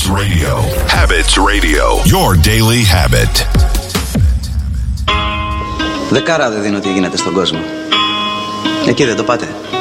Radio. Habits Radio. Your daily habit. Δεκάρα δεν δίνω τι γίνεται στον κόσμο. Εκεί δεν το πάτε.